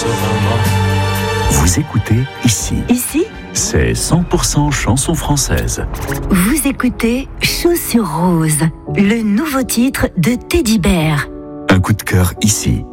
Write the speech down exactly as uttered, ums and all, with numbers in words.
sereinement. Vous écoutez ici. Ici, C'est cent pour cent chanson française. vous écoutez Chaussures Roses, le nouveau titre de Teddy Bear. Un coup de cœur ici.